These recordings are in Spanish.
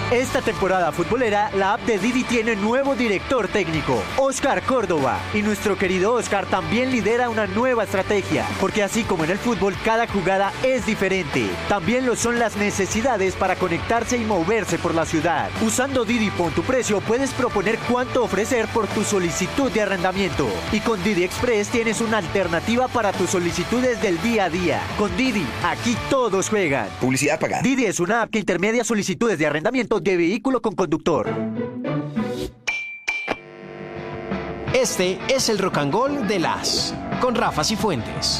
Esta temporada futbolera, la app de Didi tiene nuevo director técnico, Óscar Córdoba. Y nuestro querido Óscar también lidera una nueva estrategia, porque así como en el fútbol, cada jugada es diferente. También lo son las necesidades para conectarse y moverse por la ciudad. Usando Didi Pon tu precio, puedes proponer cuánto ofrecer por tu solicitud de arrendamiento. Y con Didi Express tienes una alternativa para tus solicitudes del día a día. Con Didi, aquí todos juegan. Publicidad pagada. Didi es una app que intermedia solicitudes de arrendamiento de vehículo con conductor. Este es el Rock and Roll de las con Rafa Cifuentes.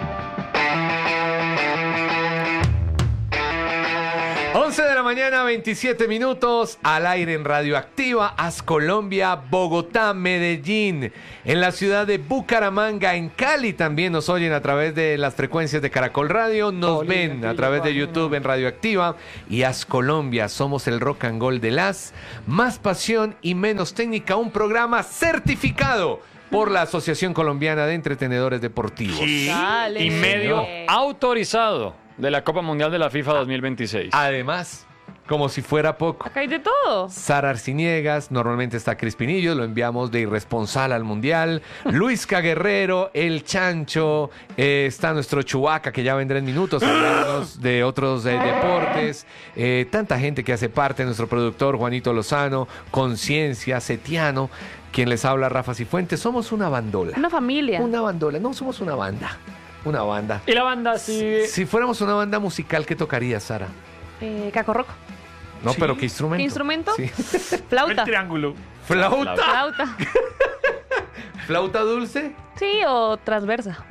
11 de la mañana, 27 minutos, al aire en Radioactiva, Colombia, Bogotá, Medellín, en la ciudad de Bucaramanga, en Cali también nos oyen a través de las frecuencias de Caracol Radio, nos ven a través de YouTube en Radioactiva y Colombia, somos el Rock and Roll de las, más pasión y menos técnica, un programa certificado por la Asociación Colombiana de Entretenedores Deportivos. Sí, Dale. y medio autorizado de la Copa Mundial de la FIFA 2026. Además, como si fuera poco, Acá hay de todo. Sara Arciniegas, normalmente está Crispinillo, lo enviamos de irresponsable al Mundial. Luisca Guerrero, El Chancho, está nuestro Chubaca, que ya vendrá en minutos a hablarnos de otros deportes. Tanta gente que hace parte, nuestro productor Juanito Lozano, Conciencia, Setiano, quien les habla Rafa Cifuentes. Somos una bandola. Una familia. Una bandola, no somos una banda. Una banda. Y la banda sigue. Si fuéramos una banda musical, ¿qué tocaría, Sara? Cacorroco. No, Sí. pero ¿qué instrumento? ¿Qué instrumento? Sí. Flauta. El triángulo. ¿Flauta? Flauta. ¿Flauta dulce? Sí, o transversa.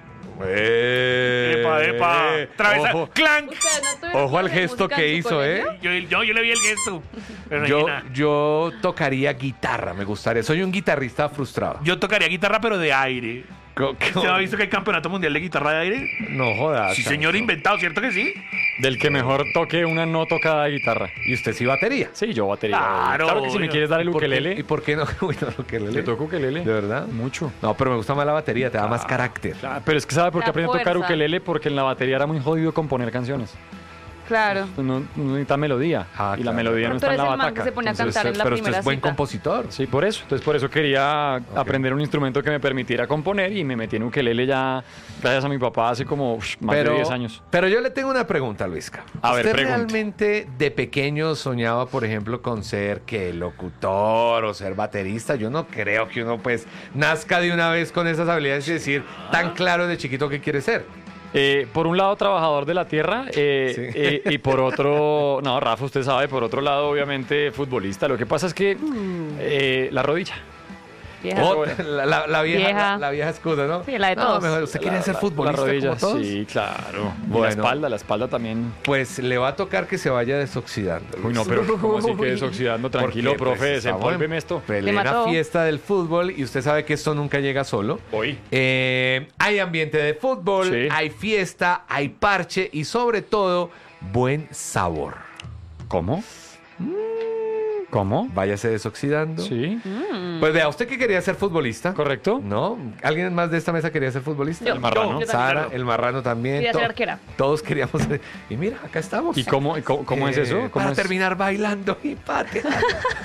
Epa. Travesa. Ojo, ¡Clank! ¿Ustedes no tuvieron ojo al clase de gesto música que en su hizo, colegio? Yo le vi el gesto. Pero no dije nada. Yo tocaría guitarra, me gustaría. Soy un guitarrista frustrado. Yo tocaría guitarra, pero de aire. ¿Usted ha visto que hay campeonato mundial de guitarra de aire? No jodas. Sí, señor, inventado, ¿cierto que sí? Del que mejor toque una no tocada de guitarra. ¿Y usted sí batería? Sí, yo batería. Claro, que si me bueno. quieres dar el ¿Y por qué- ukelele, ¿Y por qué no? Uy, no, ukelele. te toco ukelele. ¿De verdad? Mucho. No, pero me gusta más la batería, te da más carácter. Claro, pero es que ¿sabe por qué La aprendí a tocar fuerza. ukelele? Porque en la batería era muy jodido componer canciones. Claro. No necesita melodía. Ah, y la claro. melodía no Pero está en es la el man que bataca. se pone a Entonces, cantar en la pero usted primera es buen cita. compositor. Sí, por eso. Entonces, por eso quería aprender un instrumento que me permitiera componer y me metí en ukelele ya, gracias a mi papá, hace como más de 10 años. Pero yo le tengo una pregunta, Luisca. A ver, ¿Usted pregunte. realmente de pequeño soñaba, por ejemplo, con ser que locutor o ser baterista? Yo no creo que uno pues nazca de una vez con esas habilidades y decir tan claro de chiquito que quiere ser. Por un lado, trabajador de la tierra, y por otro, no, Rafa, usted sabe, por otro lado, obviamente, futbolista. Lo que pasa es que la rodilla. Vieja. Oh, la vieja, Vieja. La vieja excusa, ¿no? Sí, la de No, todos. mejor, ¿usted quería ser futbolista La rodilla, como todos? sí, claro. Y Bueno. la espalda también. Pues le va a tocar que se vaya desoxidando. Uy, no, pero ¿cómo así que desoxidando? Tranquilo, Porque, pues, profe, estamos desempólveme en esto. Plena mató. fiesta del fútbol y usted sabe que esto nunca llega solo. Hoy. Hay ambiente de fútbol, Sí. hay fiesta, hay parche y sobre todo buen sabor. ¿Cómo? ¿Cómo? Váyase desoxidando. Sí, Pues vea, ¿usted que quería ser futbolista? correcto. ¿No? ¿Alguien más de esta mesa quería ser futbolista? Yo. El marrano. Yo Sara, también. el marrano también. Quería ser arquera. Todos queríamos ser. Y mira, acá estamos. ¿Y cómo es eso? ¿Cómo Para es? terminar bailando y pateando.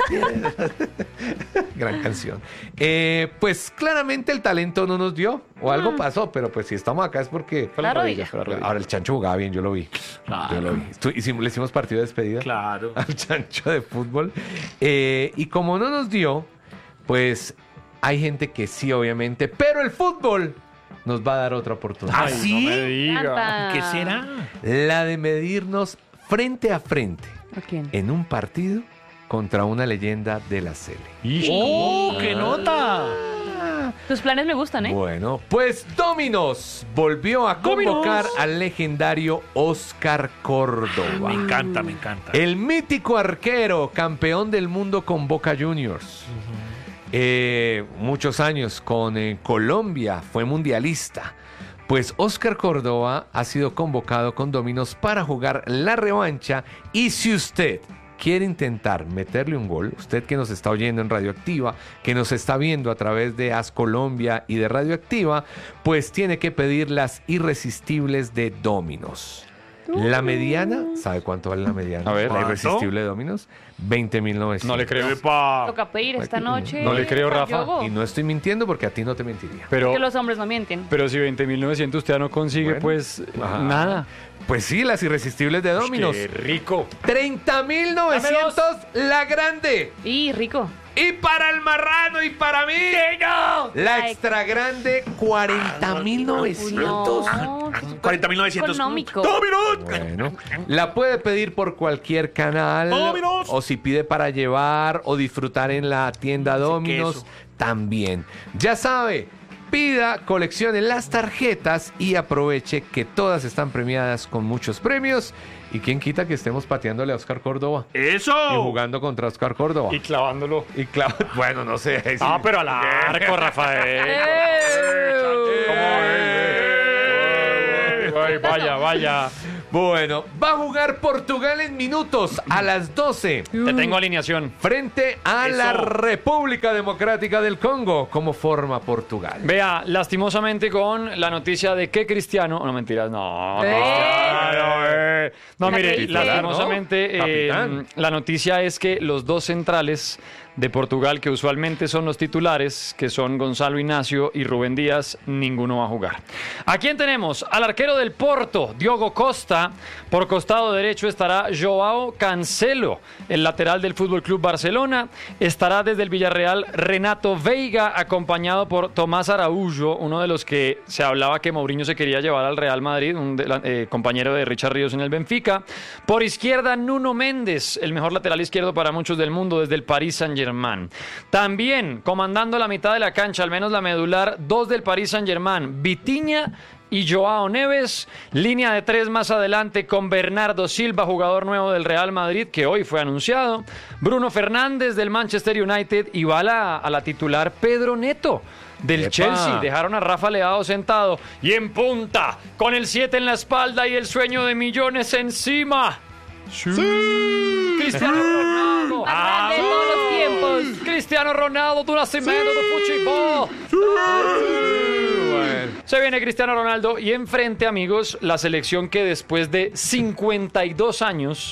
Gran canción. Pues claramente el talento no nos dio. O algo pasó, pero pues si estamos acá es porque. Fue La rodilla, rodilla. fue la rodilla. Ahora el Chancho jugaba bien, yo lo vi. Yo lo vi. Le hicimos partido de despedida Claro. al Chancho de fútbol. Y como no nos dio, pues hay gente que sí, obviamente, pero el fútbol nos va a dar otra oportunidad. ¿Ah, Ay, sí? no me diga. Canta. ¿Qué será? La de medirnos frente a frente ¿A quién? en un partido contra una leyenda de la Sele. ¡Oh, qué nota! Tus planes me gustan, ¿eh? Bueno, pues Dominos volvió a convocar al legendario Óscar Córdoba. Me encanta, me encanta. El mítico arquero, campeón del mundo con Boca Juniors. Muchos años con Colombia, fue mundialista. Pues Óscar Córdoba ha sido convocado con Dominos para jugar la revancha. Y si usted quiere intentar meterle un gol, usted que nos está oyendo en Radioactiva, que nos está viendo a través de As Colombia y de Radioactiva, pues tiene que pedir las irresistibles de Dominos. La mediana, ¿sabe cuánto vale la mediana? A ver. La irresistible de Dominos, 20.900. No le creo. Epa. Toca pedir esta noche. No le creo, Rafa. Yogo. Y no estoy mintiendo porque a ti no te mentiría. Pero, Que los hombres no mienten. pero si 20.900 usted ya no consigue, Bueno. pues Ajá. nada. Pues sí, las irresistibles de Dominos. ¡Qué rico! 30.900 la grande. Y rico. Y para el marrano y para mí, la extra grande, 40.900. No, 40.900. económico. ¡Dominos! Bueno, la puede pedir por cualquier canal, Dominos. o si pide para llevar o disfrutar en la tienda Dominos, queso. también. Ya sabe, pida, coleccione las tarjetas y aproveche que todas están premiadas con muchos premios. Y quién quita que estemos pateándole a Oscar Córdoba ¡Eso! y jugando contra Oscar Córdoba. Y clavándolo. Y claro, bueno, no sé. ahí sí. Ah, pero al arco, Rafael. Ay, vaya, vaya. Bueno, va a jugar Portugal en minutos a las 12 Te tengo alineación. frente a la Eso. República Democrática del Congo. ¿Cómo forma Portugal? Vea, lastimosamente con la noticia de que Cristiano... No, mentiras, no. Cristiano, No, La mire, que dice. lastimosamente ¿No? Capitán. la noticia es que los dos centrales de Portugal, que usualmente son los titulares, que son Gonzalo Ignacio y Rubén Díaz, ninguno va a jugar. ¿A quién tenemos? Al arquero del Porto, Diogo Costa. Por costado derecho estará Joao Cancelo, el lateral del Fútbol Club Barcelona. Estará desde el Villarreal Renato Veiga, acompañado por Tomás Araújo, uno de los que se hablaba que Mourinho se quería llevar al Real Madrid, compañero de Richard Ríos en el Benfica. Por izquierda, Nuno Méndez, el mejor lateral izquierdo para muchos del mundo desde el Paris Saint-Germain. También comandando la mitad de la cancha, al menos la medular, dos del Paris Saint-Germain, Vitinha y Joao Neves. Línea de tres más adelante con Bernardo Silva, jugador nuevo del Real Madrid, que hoy fue anunciado. Bruno Fernández del Manchester United y va a la titular Pedro Neto del ¡Epa! Chelsea. Dejaron a Rafa Leao sentado y en punta, con el 7 en la espalda y el sueño de millones encima. ¡Sí! Cristiano Ronaldo. Más grande de todos los tiempos. Cristiano Ronaldo do Nascimento do Futebol. Se viene Cristiano Ronaldo y enfrente, amigos, la selección que después de 52 años,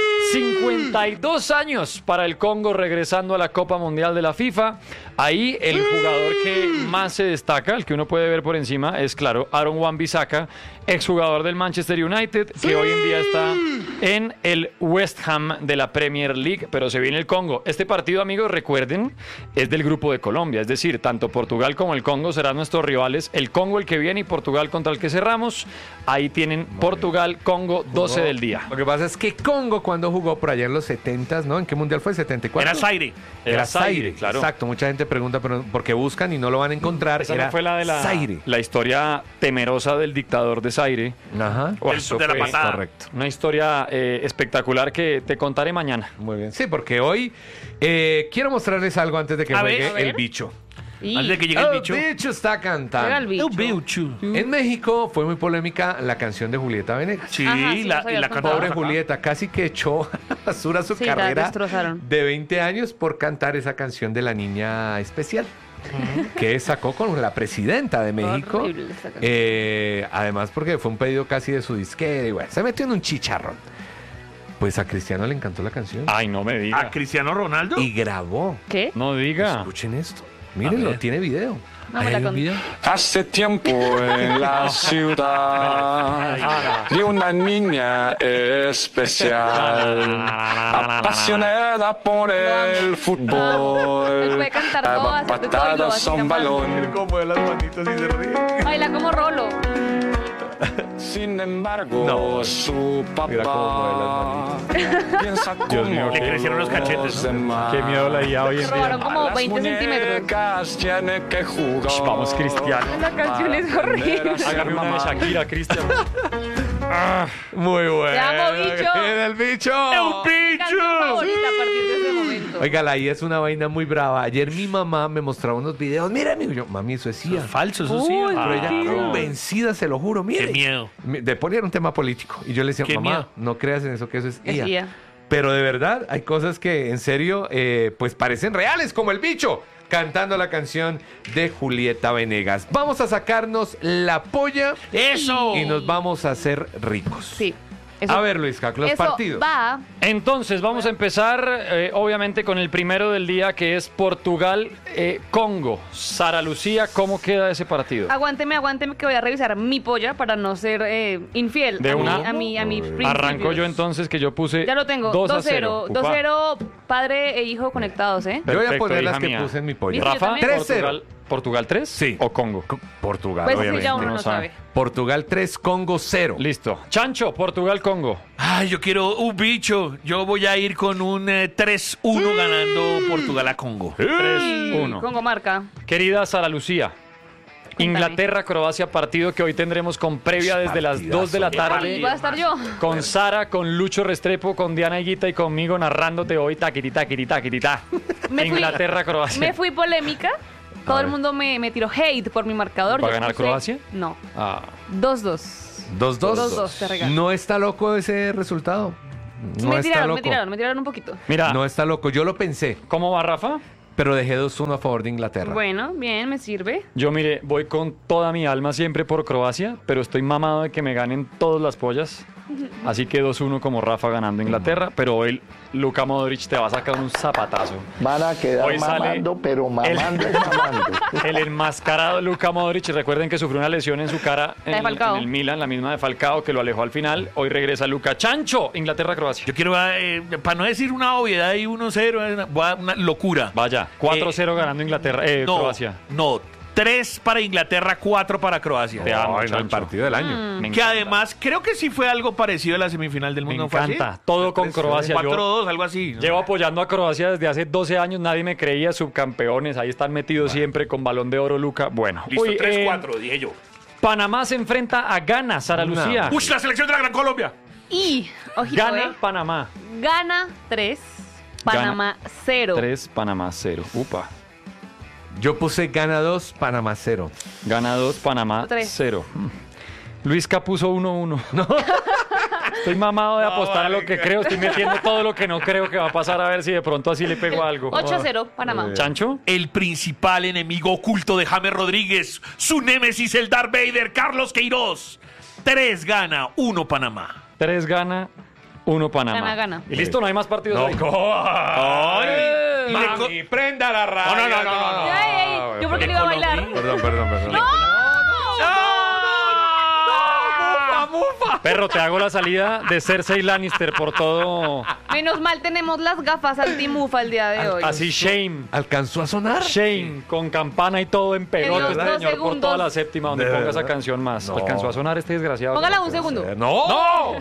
52 años para el Congo regresando a la Copa Mundial de la FIFA. Ahí el jugador que más se destaca, el que uno puede ver por encima, es claro, Aaron Wan-Bissaka, exjugador del Manchester United, que hoy en día está en el West Ham de la Premier League, pero se viene el Congo. Este partido, amigos, recuerden, es del grupo de Colombia, es decir, tanto Portugal como el Congo serán nuestros rivales. El Congo el que viene y Portugal contra el que cerramos. Ahí tienen Portugal, Congo, 12 del día. Lo que pasa es que Congo, cuando jugó por allá en los 70s, ¿no? ¿En qué mundial fue? ¿74? Era Zaire. Era Zaire, claro. Exacto, mucha gente pregunta pero por qué buscan y no lo van a encontrar. Esa Era no fue la de Zaire. la historia temerosa del dictador de Zaire. Ajá. Eso de la fue pasada. Correcto. una historia espectacular que te contaré mañana. Muy bien. Sí, porque hoy quiero mostrarles algo antes de que A juegue ver. el bicho. Y Antes de que llegue el bicho. está llega cantando. el bicho. En México fue muy polémica la canción de Julieta Venegas. Sí, Ajá, sí, la, nos habías y la contado. Pobre cantamos acá. Julieta, casi que echó a basura su Sí, la carrera destrozaron. de 20 años por cantar esa canción de la niña especial que sacó con la presidenta de México. Horrible esa canción. Además porque fue un pedido casi de su disquera y bueno, se metió en un chicharrón. Pues a Cristiano le encantó la canción Ay, no me diga. ¿A Cristiano Ronaldo? y grabó. ¿Qué? No diga. Escuchen esto. Mírenlo, tiene video. No me la conté. Hace tiempo en la ciudad vi una niña especial, apasionada por el Él fútbol, puede cantar todo, daba hacer de todo y lo patadas hace a un capaz. balón. Como de las manitos y se ríe. Baila como Rolo. Sin embargo, No. su Mira cómo papá piensa Dios mío, como le crecieron los cachetes, los ¿no? demás. Qué miedo la IA hoy en Robaron día. como Las 20 centímetros. muñecas tiene que jugar. Vamos, Cristiano. La canción es horrible. Hágame una de Shakira, Cristian. Muy bueno. Te amo, bicho. Era el bicho. Mi canción favorita a partir de ese momento. Oiga, la IA es una vaina muy brava. Ayer mi mamá me mostraba unos videos. Mira, amigo. Yo, mami, eso es IA. Falso, eso sí. Uy, Pero ella convencida, se lo juro. Mire. Qué miedo. De poner un tema político. Y yo le decía, Qué mamá, miedo. no creas en eso, que eso es Es IA. IA. Pero de verdad, hay cosas que en serio, pues parecen reales, como el bicho cantando la canción de Julieta Venegas. Vamos a sacarnos la polla ¡Eso! y nos vamos a hacer ricos. Sí. Eso- A ver, Luisca, los eso partidos. va. Entonces, vamos a empezar, obviamente, con el primero del día, que es Portugal-Congo. Sara Lucía, ¿cómo queda ese partido? Aguánteme que voy a revisar mi polla para no ser infiel De a una. mis principios. Arranco yo entonces, que yo puse Ya lo tengo. 2-0. 2-0, padre e hijo conectados, ¿eh? Yo voy a Perfecto, poner las hija que mía. puse en mi pollo. Listo. Yo Rafa, también. 3-0. ¿Portugal 3? Sí. ¿O Congo? Portugal, Pues sí, obviamente. ya uno no no sabe. sabe. Portugal 3, Congo 0. Listo. Chancho, Portugal-Congo. Ay, yo quiero un bicho. Yo voy a ir con un 3-1 ganando Portugal a Congo. 3-1. Congo marca. Querida Sara Lucía, Cuéntame. Inglaterra-Croacia, partido que hoy tendremos con previa desde las 2 de la Ahí tarde. voy a estar yo. Con Sara, con Lucho Restrepo, con Diana Higuita y conmigo narrándote hoy taquitita. Me fui- Inglaterra-Croacia. Me fui polémica. Todo el mundo me tiró hate por mi marcador. ¿Va a Yo ganar puse- Croacia? No. Ah, 2-2. 2-2. 2-2, te regalo. No está loco ese resultado. No me está loco. tiraron un poquito. mira, No está loco. Yo lo pensé, ¿cómo va Rafa? pero dejé 2-1 a favor de Inglaterra. Bueno, bien, me sirve. Yo, mire, voy con toda mi alma siempre por Croacia, pero estoy mamado de que me ganen todas las pollas. Así que 2-1 como Rafa ganando Inglaterra, pero hoy Luka Modric te va a sacar un zapatazo. Van a quedar Hoy sale mamando, pero mamando es mamando. El enmascarado Luka Modric, recuerden que sufrió una lesión en su cara La de en Falcao. el Milan, la misma de Falcao, que lo alejó al final. Hoy regresa Luka. Chancho, Inglaterra-Croacia. Yo quiero, para no decir una obviedad y 1-0, voy a una locura. Vaya, 4-0 ganando Inglaterra, No, Croacia. no, 3 para Inglaterra, 4 para Croacia. Te amo, Ay, no, el Chancho. partido del año. Me Que encanta. además creo que sí fue algo parecido a la semifinal del Me mundo. ¿Fue así? encanta. Todo con Croacia. Yo 4-2, algo así. ¿no? llevo apoyando a Croacia desde hace 12 años. Nadie me creía, subcampeones. Ahí están metidos siempre con balón de oro, Luca. Bueno. Listo, Uy, 3-4, dije yo. Panamá se enfrenta a Ghana, Sara No. Lucía. ¡Uy, la selección de la Gran Colombia! Y, ojito, Gana Panamá. Gana 3, Panamá 0. 3, Panamá 0. Upa. Yo puse gana 2, Panamá 0. Gana 2, Panamá Tres. 0. Luisca puso 1-1. No. Estoy mamado de apostar a lo que creo. Estoy metiendo todo lo que no creo que va a pasar. A ver si de pronto así le pego algo. 8-0, Panamá. ¿Chancho? El principal enemigo oculto de James Rodríguez, su némesis, el Darth Vader, Carlos Queiroz. 3 gana, 1 Panamá. 3 gana, 1 Panamá. Gana. Y listo, no hay más partidos hoy. ¡Ay! Y le co- Mami, prenda la radio. No. Ay, yo porque le iba a bailar. Perdón. Perro, te hago la salida de Cersei Lannister por todo. Menos mal tenemos las gafas antimufa el día de hoy. Así Shame. ¿Alcanzó a sonar? Shame, con campana y todo en pelote, En este los 2 señor, por segundos. toda la séptima, donde ¿De ponga esa verdad? canción más. No. Alcanzó a sonar este desgraciado. Póngala un segundo. ¡No!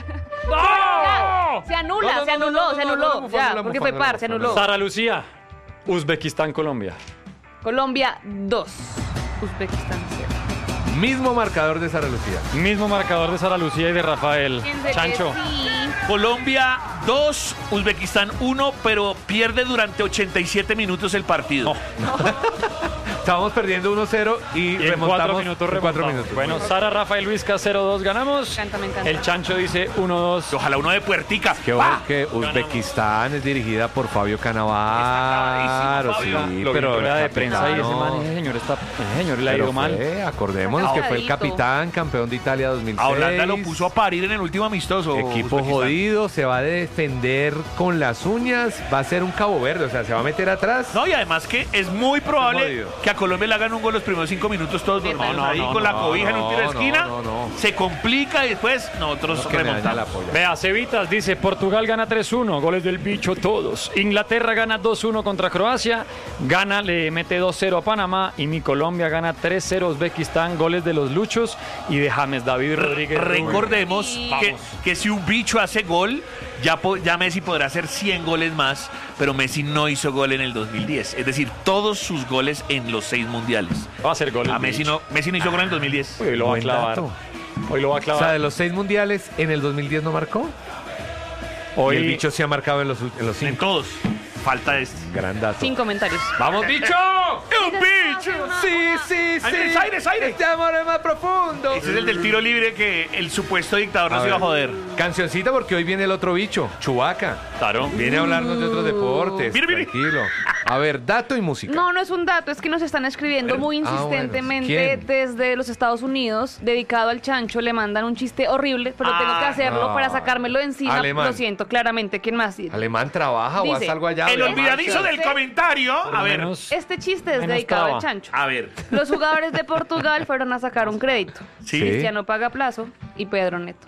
Ya, se anula, No, se anuló. la Ya, bufanda, porque la fue bufanda, par, la se bufanda. anuló. Sara Lucía, Uzbekistán, Colombia. Colombia 2, Uzbekistán 0. Mismo marcador de Sara Lucía. Mismo marcador de Sara Lucía y de Rafael. Fíjense que Chancho. sí. Colombia 2, Uzbekistán 1, pero pierde durante 87 minutos el partido. Estábamos perdiendo 1-0 y Y en remontamos 4 minutos en 4 remontamos. minutos. Bueno, Sara, Rafael, Luisca 0-2 ganamos. Me encanta. El Chancho dice 1-2. Ojalá uno de Puertica. Qué bueno ¡Ah! que Uzbekistán es dirigida por Fabio Cannavaro. Está Sí, clavadísimo, Lo pero vi en rueda de el prensa y ese capitán, man, ese señor está, ese señor le ha pero ido mal. acordémonos que fue el Calladito. capitán, campeón de Italia 2006. A Holanda lo puso a parir en el último amistoso. Equipo Uzbekistán. jodido, se va a defender con las uñas, va a ser un Cabo Verde, o sea, se va a meter atrás. No, y además que es muy probable jodido. que a Colombia le hagan un gol los primeros 5 minutos todos dormidos no, ahí no, con la no, cobija en un tiro de no, esquina. no. Se complica y después nosotros Que me daña la remontamos. polla. Vea, Cevitas dice, Portugal gana 3-1, goles del bicho todos. Inglaterra gana 2-1 contra Croacia, Gana le mete 2-0 a Panamá y mi Colombia gana 3-0 a Uzbekistán, goles de los Luchos y de James David Rodríguez. Recordemos Sí. que si un bicho hace gol, ya Messi podrá hacer 100 goles más, pero Messi no hizo gol en el 2010. Es decir, todos sus goles en los 6 mundiales. Va a hacer goles. A Messi no hizo gol en el 2010. Hoy lo va a Buen clavar. dato. Hoy lo va a O sea, clavar. de los 6 mundiales, en el 2010 no marcó. Hoy Y el bicho se ha marcado en los En 5. todos. Falta este. Gran dato. Sin comentarios. ¡Vamos, bicho! ¡Un bicho! Sí. Aire. Este amor es más profundo. Ese es el del tiro libre que el supuesto dictador A nos iba a ver. joder. Cancioncita porque hoy viene el otro bicho, Chewbacca. Claro. Viene a hablarnos de otros deportes. Mire. Tranquilo. A ver, dato y música. No, no es un dato, es que nos están escribiendo muy insistentemente bueno. ¿Quién? desde los Estados Unidos, dedicado al chancho, le mandan un chiste horrible, pero tengo que hacerlo no. para sacármelo de encima. Alemán. Lo siento, claramente. ¿Quién más? Alemán trabaja o Dice, haz algo allá. El o olvidadizo marcha. del comentario. A ver. Este chiste es menos dedicado traba. al chancho. A ver. Los jugadores de Portugal fueron a sacar un crédito. Sí. Cristiano paga a plazo y Pedro Neto.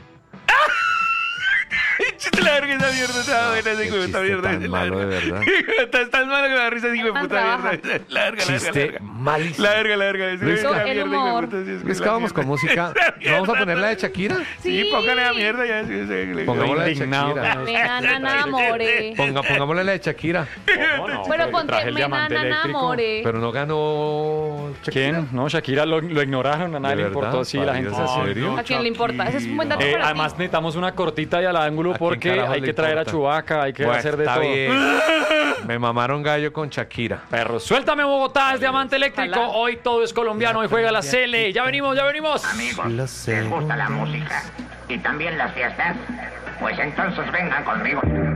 Chiste la verga, esa mierda está buena, ese qué hijo de puta chiste mierda. tan malo, de verdad. Está tan malo que me da risa ese hijo de Tan puta trabaja. mierda. La verga, Chiste malísimo. La verga. Luis, Es una el mierda, hijo de humor. puta, sí, es Es que la vamos con mierda. música. ¿No vamos a poner la de Shakira? Sí, póngale la mierda ya. Sí. Pongamos la de indignado. Shakira. Me enamoré. Pongámosle la de Shakira. ¿Cómo no? Pero Traje ponte, el me diamante eléctrico. enamoré. Pero no ganó Shakira. ¿Quién? No, Shakira lo ignoraron, a nadie ¿De le importó. verdad? Sí, la gente se ¿En hace. serio? ¿A quién le importa? Ese es un buen dato para ti. Además necesitamos una cortita y al ángulo ¿A quién porque carajo hay le que traer a importa? Chubaca, hay que Bueno, hacer de está todo. bien. Me mamaron gallo con Shakira. Perros, suéltame Bogotá, es Diamante Eléctrico. Ojalá. Hoy todo es colombiano, hoy juega la Cele. Ya venimos. Amigos, ¿les gusta la música y también las fiestas? Pues entonces vengan conmigo.